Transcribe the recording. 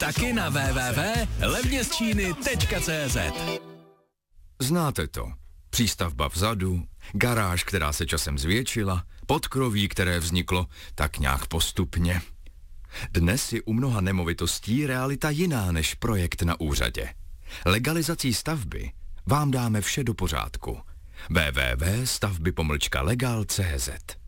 Taky na www.levnězčíny.cz. Znáte to. Přístavba vzadu, garáž, která se časem zvětšila, podkroví, které vzniklo tak nějak postupně. Dnes je u mnoha nemovitostí realita jiná než projekt na úřadě. Legalizací stavby vám dáme vše do pořádku. www.stavby-legal.cz